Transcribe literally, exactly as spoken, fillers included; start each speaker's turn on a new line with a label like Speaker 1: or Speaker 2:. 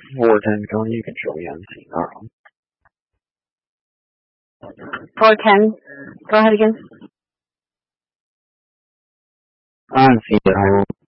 Speaker 1: four ten, Coney, you can show me on scene. All right.
Speaker 2: four ten. Go ahead again.
Speaker 1: On scene, I will